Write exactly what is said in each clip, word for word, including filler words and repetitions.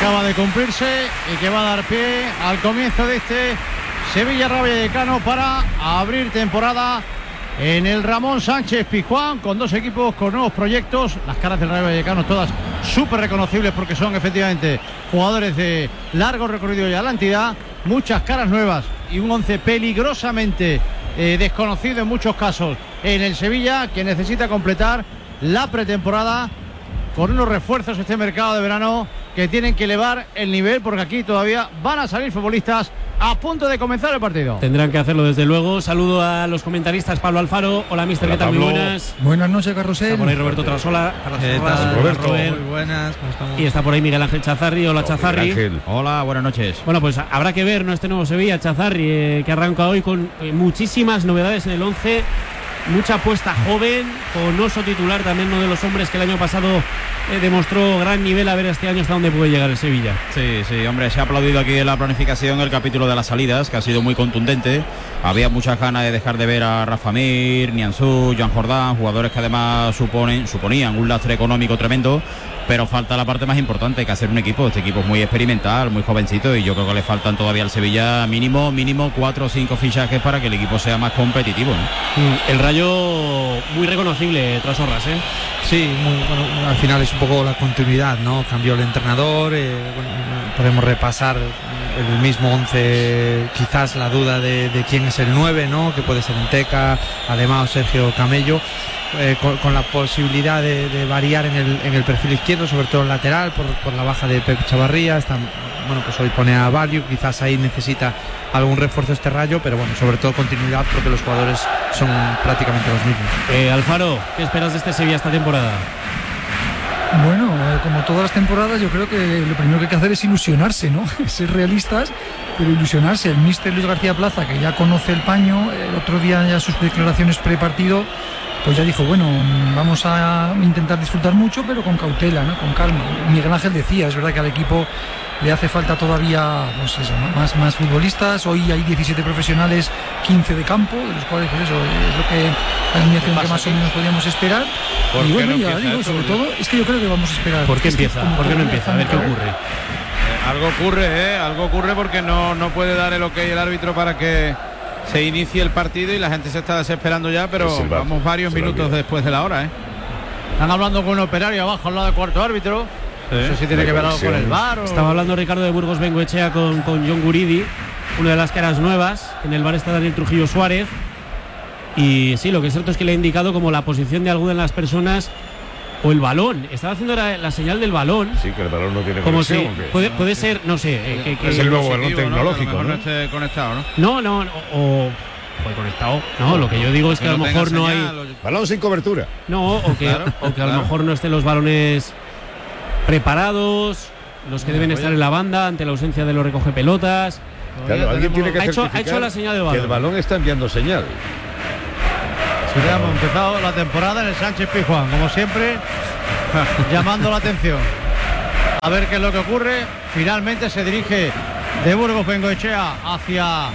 acaba de cumplirse y que va a dar pie al comienzo de este Sevilla Rayo Vallecano para abrir temporada en el Ramón Sánchez Pizjuán, con dos equipos con nuevos proyectos. Las caras del Rayo Vallecano todas súper reconocibles porque son efectivamente jugadores de largo recorrido y a la entidad. Muchas caras nuevas y un once peligrosamente eh, desconocido en muchos casos en el Sevilla, que necesita completar la pretemporada con unos refuerzos este mercado de verano que tienen que elevar el nivel, porque aquí todavía van a salir futbolistas a punto de comenzar el partido. Tendrán que hacerlo desde luego. Saludo a los comentaristas. Pablo Alfaro. Hola, mister, ¿qué tal? Muy buenas. Buenas noches, Carrusel. Está por ahí Roberto Trasola. ¿Qué tal, Roberto? Muy buenas, ¿cómo estamos? Y está por ahí Miguel Ángel Chazarri. Hola, Chazarri. Ángel. Hola, buenas noches. Bueno, pues habrá que ver, ¿no?, este nuevo Sevilla, Chazarri, eh, que arranca hoy con eh, muchísimas novedades en el once. Mucha apuesta joven, con Oso titular, también uno de los hombres que el año pasado eh, demostró gran nivel. A ver este año hasta dónde puede llegar el Sevilla. Sí, sí, hombre, se ha aplaudido aquí en la planificación el capítulo de las salidas, que ha sido muy contundente. Había muchas ganas de dejar de ver a Rafa Mir, Nianzú, Joan Jordán, jugadores que además suponen, suponían un lastre económico tremendo. Pero falta la parte más importante, que hacer un equipo. Este equipo es muy experimental, muy jovencito, y yo creo que le faltan todavía al Sevilla mínimo, mínimo cuatro o cinco fichajes para que el equipo sea más competitivo, ¿no? El Rayo muy reconocible tras Horras, ¿eh? Sí, muy, bueno, al final es un poco la continuidad, ¿no? Cambió el entrenador, eh, bueno, podemos repasar el mismo once, quizás la duda de, de quién es el nueve, ¿no? Que puede ser Enteca, además Sergio Camello. Eh, con, con la posibilidad de, de variar en el, en el perfil izquierdo, sobre todo en lateral, por, por la baja de Pep Chavarría. Está, bueno, pues hoy pone a Value, quizás ahí necesita algún refuerzo este Rayo, pero bueno, sobre todo continuidad, porque los jugadores son prácticamente los mismos. Eh, Alfaro, ¿qué esperas de este Sevilla esta temporada? Bueno, eh, como todas las temporadas, yo creo que lo primero que hay que hacer es ilusionarse, ¿no? Ser realistas, pero ilusionarse. El míster Luis García Plaza, que ya conoce el paño, el otro día ya sus declaraciones prepartido, pues ya dijo, bueno, vamos a intentar disfrutar mucho, pero con cautela, ¿no? Con calma. Miguel Ángel decía, es verdad que al equipo le hace falta todavía, pues eso, ¿no? más, más futbolistas. Hoy hay diecisiete profesionales, quince de campo, de los cuales, pues eso, es lo que la alineación que más o menos podíamos esperar. Y bueno, ya digo, sobre todo, es que yo creo que vamos a esperar. ¿Por qué empieza? ¿Por qué no empieza? A ver qué ocurre. Eh, algo ocurre, ¿eh? Algo ocurre porque no, no puede dar el ok el árbitro para que se inicie el partido, y la gente se está desesperando ya, pero Silva, vamos varios minutos después de la hora, ¿eh? Están hablando con un operario abajo al lado del cuarto árbitro. Sí. No sé si tiene que ver algo con el V A R o... Estaba hablando Ricardo de Burgos Bengoechea con, con John Guridi, una de las caras nuevas. En el V A R está Daniel Trujillo Suárez. Y sí, lo que es cierto es que le ha indicado como la posición de alguna de las personas o el balón. Estaba haciendo la, la señal del balón. Sí, que el balón no tiene como conexión. Si, puede, no, puede sí. ser, no sé. Eh, que, que, es el nuevo balón positivo, tecnológico, ¿no? ¿no? No esté conectado, ¿no? No, no, no o fue conectado. No, lo que yo digo es que, que a lo no mejor no señal, hay. O... Balón sin cobertura. No, o que, claro, o que a lo claro. mejor no estén los balones preparados, los que deben estar en la banda ante la ausencia de los recoge pelotas. Claro, alguien tiene que ha hecho, certificar ha hecho la señal de balón. Que el balón está enviando señal. Sí, ya hemos empezado la temporada en el Sánchez Pizjuán, como siempre, llamando la atención. A ver qué es lo que ocurre. Finalmente se dirige de Burgos Bengoechea hacia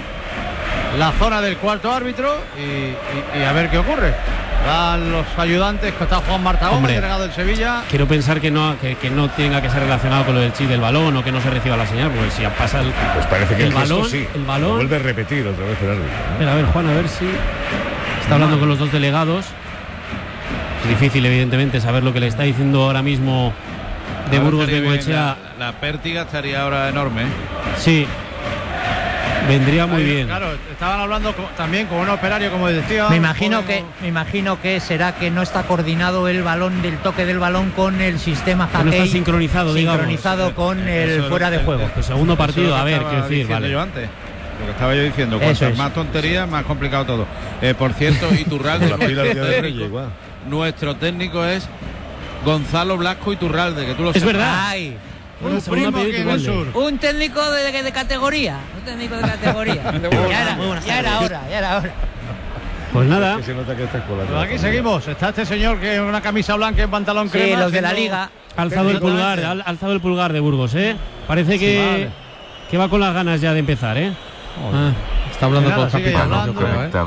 la zona del cuarto árbitro y, y, y a ver qué ocurre. Van los ayudantes, que está Juan Martagón, delegado del Sevilla. Quiero pensar que no, que, que no tenga que ser relacionado con lo del chip del balón, o que no se reciba la señal, porque si pasa el, pues parece que el, el balón, sí. el balón. Lo vuelve a repetir otra vez el árbitro, ¿no? Pero a ver, Juan, a ver si está hablando con los dos delegados. Es difícil, evidentemente, saber lo que le está diciendo ahora mismo de Burgos Bengoechea. La, la pértiga estaría ahora enorme. Sí. Vendría muy Ahí, bien. Claro, estaban hablando con, también con un operario, como decía. Me imagino que me imagino que será que no está coordinado el balón del toque del balón con el sistema que no está sincronizado, sincronizado digamos. con el fuera de juego. El segundo partido, a ver, quiero decir, vale. Yo antes. Lo que estaba yo diciendo, cuantas más tonterías, más complicado todo. Eh, por cierto, Iturralde, la pila del día de Reyes, igual. Nuestro técnico es Gonzalo Blasco Iturralde, que tú lo es sabes. verdad. Ay. Un primo aquí en el sur. Un técnico de, de, de categoría. Un técnico de categoría. ya, era, ya era hora, ya era hora. Pues nada. Que se nota que está escolar. Pues aquí seguimos. Está este señor que en una camisa blanca y en pantalón sí, crema. Sí, los de la liga. Ha alzado el pulgar, ha alzado el pulgar de Burgos, ¿eh? Parece que, sí, vale. que va con las ganas ya de empezar, ¿eh? Ah, está hablando con el capitán, hablando, yo creo, ¿eh?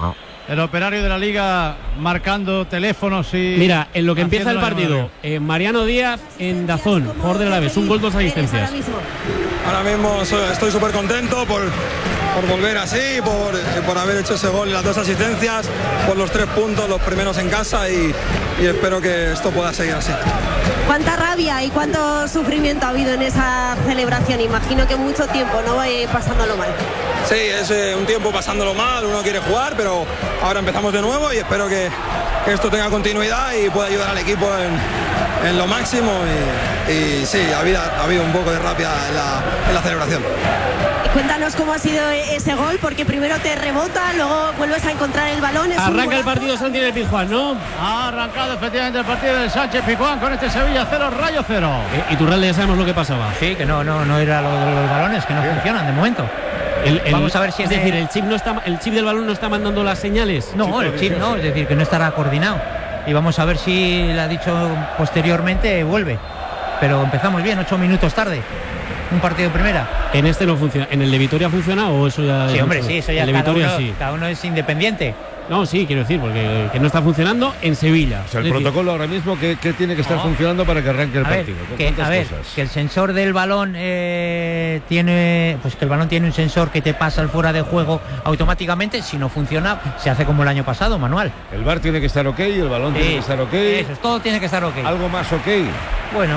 el operario de la liga marcando teléfonos y... Mira, en lo que empieza el partido, eh, Mariano Díaz en Dazón, jugador del Alavés, un gol, dos asistencias. Ahora mismo estoy súper contento por, por volver así, por, por haber hecho ese gol y las dos asistencias, por los tres puntos, los primeros en casa y, y espero que esto pueda seguir así. ¿Cuánta rabia y cuánto sufrimiento ha habido en esa celebración? Imagino que mucho tiempo, ¿no? Eh, pasándolo mal. Sí, es eh, un tiempo pasándolo mal, uno quiere jugar, pero ahora empezamos de nuevo y espero que, que esto tenga continuidad y pueda ayudar al equipo en, en lo máximo. Y, y sí, ha habido, ha habido un poco de rabia en la, en la celebración. Cuéntanos cómo ha sido ese gol, porque primero te rebota, luego vuelves a encontrar el balón. Es Arranca el partido Santi en el Pizjuán, ¿no? Ha arrancado efectivamente el partido del Sánchez Pizjuán con este Sevilla cero, Rayo cero. Eh, y Turralde, ya sabemos lo que pasaba. Sí, que no, no, no era lo de los balones, que no funcionan de momento. El, el, Vamos a ver si es ese... decir, el chip no está, el chip del balón no está mandando las señales. No, el chip no, es decir, que no estará coordinado. Y vamos a ver si le ha dicho posteriormente vuelve. Pero empezamos bien, ocho minutos tarde. Un partido de primera. En este no funciona. ¿En el de Vitoria funciona o eso ya? Sí, hombre, sí, eso ya el de cada, Vitoria, uno, sí. cada uno es independiente. No, sí, quiero decir, porque que no está funcionando en Sevilla. O sea, el es protocolo decir, ahora mismo, ¿qué, qué tiene que estar no. funcionando para que arranque el a ver, partido? Que, a ver, que el sensor del balón eh, tiene, pues que el balón tiene un sensor que te pasa al fuera de juego automáticamente. Si no funciona, se hace como el año pasado, manual. El V A R tiene que estar ok, el balón sí, tiene que estar ok. Eso, todo tiene que estar ok. Algo más ok. Bueno,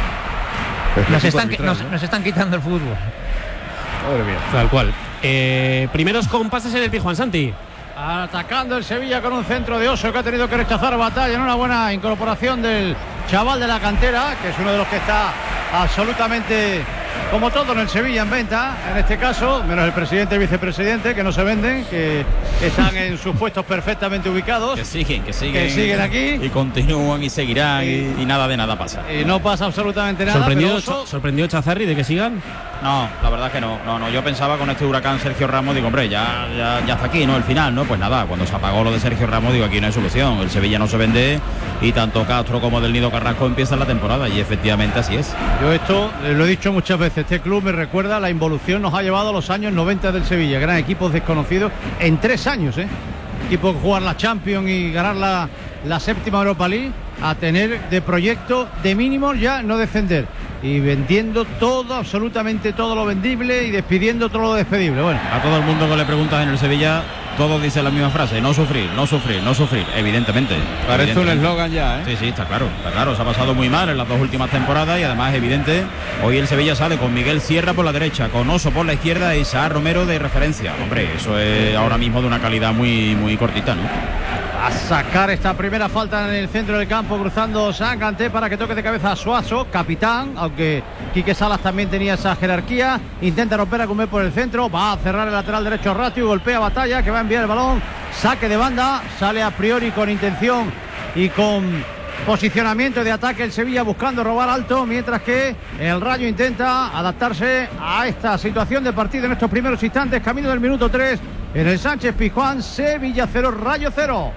nos están, arbitral, nos, ¿no? nos están quitando el fútbol. Madre mía. Tal cual. Eh, primeros compases en el Pizjuán, Santi. Atacando el Sevilla con un centro de Oso que ha tenido que rechazar batalla en una buena incorporación del chaval de la cantera, que es uno de los que está absolutamente, como todo en el Sevilla, en venta, en este caso, menos el presidente y vicepresidente, que no se venden, que están en sus puestos perfectamente ubicados. Que siguen, que siguen. Que siguen aquí. Y continúan y seguirán y, y nada de nada pasa. Y no pasa absolutamente nada. ¿Sorprendió, Oso... ¿sorprendió Chazarri de que sigan? No, la verdad es que no, no, no. Yo pensaba con este huracán Sergio Ramos, digo, hombre, ya, ya, ya está aquí, ¿no? El final, ¿no? Pues nada, cuando se apagó lo de Sergio Ramos, digo, aquí no hay solución. El Sevilla no se vende y tanto Castro como del Nido Carrasco empiezan la temporada y efectivamente así es. Yo esto eh, lo he dicho muchas veces, este club me recuerda la involución nos ha llevado a los años noventa del Sevilla, gran equipos desconocidos en tres años, ¿eh? Equipo que jugar la Champions y ganar la, la séptima Europa League, a tener de proyecto de mínimo ya no descender. Y vendiendo todo, absolutamente todo lo vendible y despidiendo todo lo despedible. Bueno, a todo el mundo que le preguntas en el Sevilla, todos dicen la misma frase: no sufrir, no sufrir, no sufrir, evidentemente. Parece evidentemente. un eslogan ya, ¿eh? Sí, sí, está claro, está claro, se ha pasado muy mal en las dos últimas temporadas y además evidente, hoy el Sevilla sale con Miguel Sierra por la derecha, con Oso por la izquierda y Isaac Romero de referencia. Hombre, eso es ahora mismo de una calidad muy, muy cortita, ¿no? A sacar esta primera falta en el centro del campo, cruzando Sanganté para que toque de cabeza a Suazo, capitán, aunque Quique Salas también tenía esa jerarquía. Intenta romper a Comer por el centro, va a cerrar el lateral derecho Ratio, golpea Batalla, que va a enviar el balón, saque de banda, sale a priori con intención y con posicionamiento de ataque el Sevilla buscando robar alto, mientras que el Rayo intenta adaptarse a esta situación de partido en estos primeros instantes, camino del minuto tres en el Sánchez Pizjuán. Sevilla cero, Rayo cero.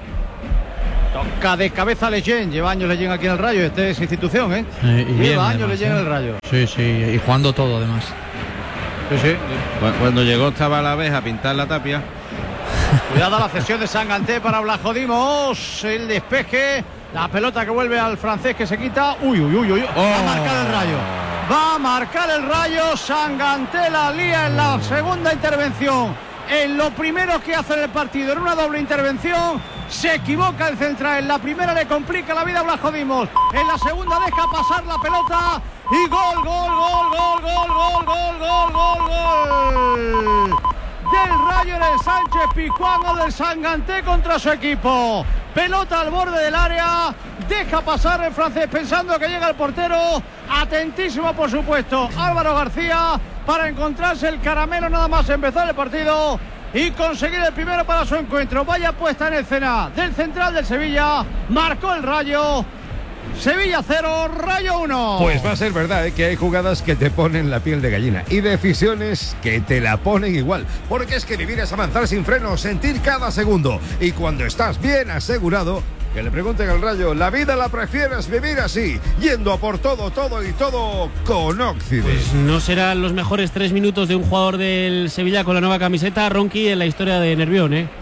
Toca de cabeza Leyen, lleva años Leyen aquí en el Rayo, esta es institución, ¿eh? eh y lleva bien, años además, Leyen ¿eh? en el Rayo. Sí, sí, y jugando todo además. Sí, sí. Cuando llegó estaba la vez a pintar la tapia. Cuidado la cesión de Sanganté para Blajodimos, el despeje, la pelota que vuelve al francés que se quita. Uy, uy, uy, uy. Oh. Va a marcar el Rayo. Va a marcar el Rayo. Sanganté la lía en la segunda intervención. En lo primero que hace en el partido, en una doble intervención, se equivoca el central. En la primera le complica la vida a Blajodimos. En la segunda deja pasar la pelota. Y gol, gol, gol, gol, gol, gol, gol, gol, gol, gol. Del Rayo en el Sánchez Pizjuán, o del Sanganté contra su equipo. Pelota al borde del área, deja pasar el francés pensando que llega el portero. Atentísimo, por supuesto, Álvaro García para encontrarse el caramelo nada más empezar el partido y conseguir el primero para su encuentro. Vaya puesta en escena del central del Sevilla. Marcó el Rayo. Sevilla cero, Rayo uno. Pues va a ser verdad, ¿eh? Que hay jugadas que te ponen la piel de gallina y decisiones que te la ponen igual. Porque es que vivir es avanzar sin frenos, sentir cada segundo. Y cuando estás bien asegurado, que le pregunten al Rayo, la vida la prefieres vivir así, yendo a por todo, todo y todo con Occident. Pues no serán los mejores tres minutos de un jugador del Sevilla con la nueva camiseta, Ronqui, en la historia de Nervión, ¿eh?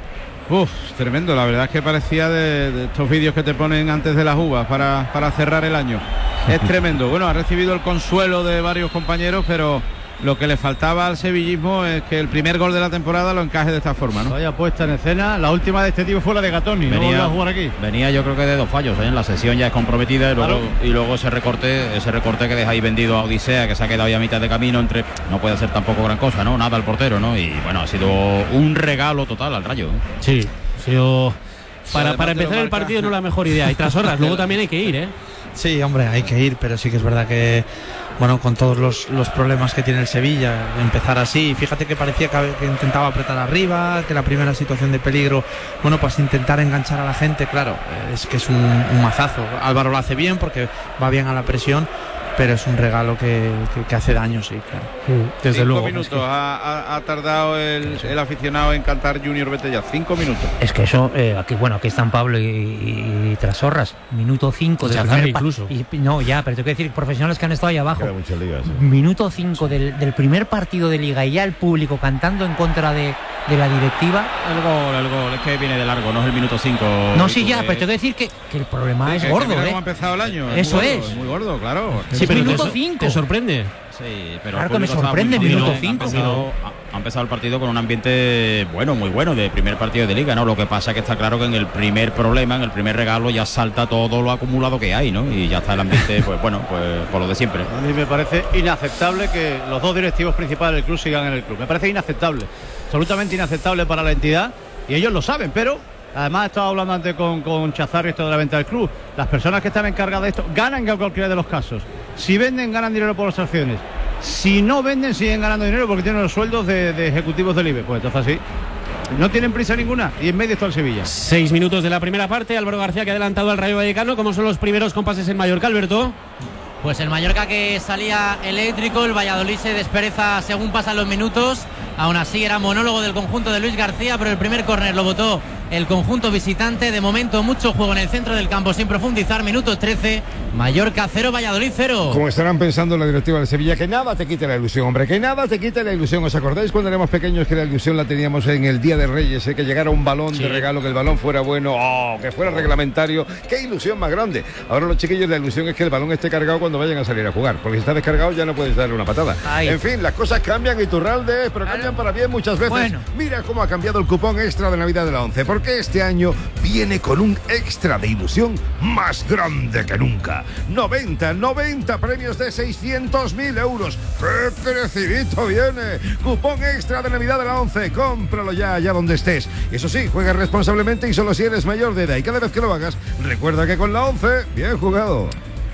Uf, tremendo, la verdad es que parecía de, de estos vídeos que te ponen antes de las uvas para, para cerrar el año. Es tremendo. Bueno, ha recibido el consuelo de varios compañeros, pero lo que le faltaba al sevillismo es que el primer gol de la temporada lo encaje de esta forma, ¿no? Vaya puesta en escena. La última de este tipo fue la de Gatoni. Venía, no a jugar aquí. Venía yo creo que de dos fallos, ¿eh? La sesión ya es comprometida y luego, claro. y luego ese recorte, ese recorte que deja ahí vendido a Odisea, que se ha quedado ya a mitad de camino entre. No puede hacer tampoco gran cosa, ¿no? Nada al portero, ¿no? Y bueno, ha sido un regalo total al Rayo, ¿eh? Sí, ha sido. Para, para empezar el partido no es la mejor idea. Y tras horas, luego también hay que ir, ¿eh? Sí, hombre, hay que ir, pero sí que es verdad que, bueno, con todos los, los problemas que tiene el Sevilla, empezar así, fíjate que parecía que, que intentaba apretar arriba, que la primera situación de peligro, bueno, pues intentar enganchar a la gente, claro, es que es un, un mazazo. Álvaro lo hace bien porque va bien a la presión, pero es un regalo que, que, que hace daño, sí, claro. Sí, desde cinco luego. Cinco minutos ha, ha, ha tardado el, el aficionado en cantar Junior vete ya, cinco minutos. Es que eso, eh, aquí bueno, aquí están Pablo y, y, y Trasorras, minuto cinco del primer incluso. Y, no, ya, pero tengo que decir, profesionales que han estado ahí abajo. Liga, sí. Minuto cinco del, del primer partido de Liga y ya el público cantando en contra de, de la directiva. El gol, el gol, es que viene de largo, no es el minuto cinco. No, sí, ya, pero tengo que decir que, que el problema sí, es que, gordo, que ¿eh? Cómo ha empezado el año. Eso es. Muy es. gordo, muy gordo, claro. Sí, pero minuto te, cinco. te sorprende. Sí, pero claro que me sorprende, minuto cinco. Ha empezado, ha empezado el partido con un ambiente bueno, muy bueno, de primer partido de Liga, ¿no? Lo que pasa es que está claro que en el primer problema, en el primer regalo, ya salta todo lo acumulado que hay, ¿no? Y ya está el ambiente, pues bueno, pues por lo de siempre. A mí me parece inaceptable que los dos directivos principales del club sigan en el club. Me parece inaceptable, absolutamente inaceptable para la entidad, y ellos lo saben, pero además he estado hablando antes con, con Chazarri esto de la venta del club. Las personas que están encargadas de esto ganan en cualquiera de los casos. Si venden, ganan dinero por las acciones. Si no venden, siguen ganando dinero porque tienen los sueldos de, de ejecutivos del I B E. Pues entonces así, no tienen prisa ninguna y en medio está el Sevilla. Seis minutos de la primera parte. Álvaro García que ha adelantado al Rayo Vallecano. ¿Cómo son los primeros compases en Mallorca, Alberto? Pues el Mallorca que salía eléctrico, el Valladolid se despereza según pasan los minutos. Aún así era monólogo del conjunto de Luis García, pero el primer córner lo votó el conjunto visitante. De momento mucho juego en el centro del campo sin profundizar. Minuto trece, Mallorca cero, Valladolid cero. Como estarán pensando la directiva de Sevilla, que nada te quite la ilusión, hombre, que nada te quite la ilusión. ¿Os acordáis cuando éramos pequeños que la ilusión la teníamos en el Día de Reyes, eh? Que llegara un balón sí. de regalo, que el balón fuera bueno, oh, que fuera reglamentario? ¡Qué ilusión más grande! Ahora los chiquillos, la ilusión es que el balón esté cargado cuando vayan a salir a jugar, porque si está descargado ya no puedes darle una patada. Ay. En fin, las cosas cambian, Iturralde, pero cambian para bien muchas veces. Bueno. Mira cómo ha cambiado el cupón extra de Navidad de la ONCE, porque este año viene con un extra de ilusión más grande que nunca. noventa, noventa premios de seiscientos mil euros. ¡Qué crecidito viene! Cupón extra de Navidad de la ONCE. Cómpralo ya, allá donde estés. Eso sí, juega responsablemente y solo si eres mayor de edad. Y cada vez que lo hagas, recuerda que con la ONCE, bien jugado.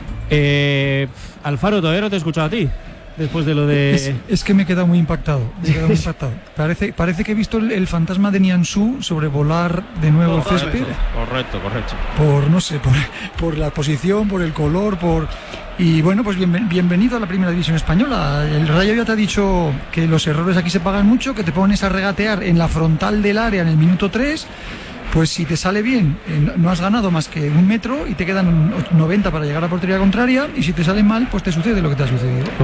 Eh, Alfaro, todavía no te he escuchado a ti. Después de lo de... Es, es que me he quedado muy impactado. Me he quedado muy impactado. Parece, parece que he visto el, el fantasma de Nianzú sobrevolar de nuevo el césped. Correcto, correcto. Por, no sé, por, por la posición, por el color, por... Y bueno, pues bien, bienvenido a la Primera División Española. El Rayo ya te ha dicho que los errores aquí se pagan mucho, que te pones a regatear en la frontal del área en el minuto tres. Pues si te sale bien, eh, no has ganado más que un metro y te quedan noventa para llegar a la portería contraria, y si te sale mal, pues te sucede lo que te ha sucedido.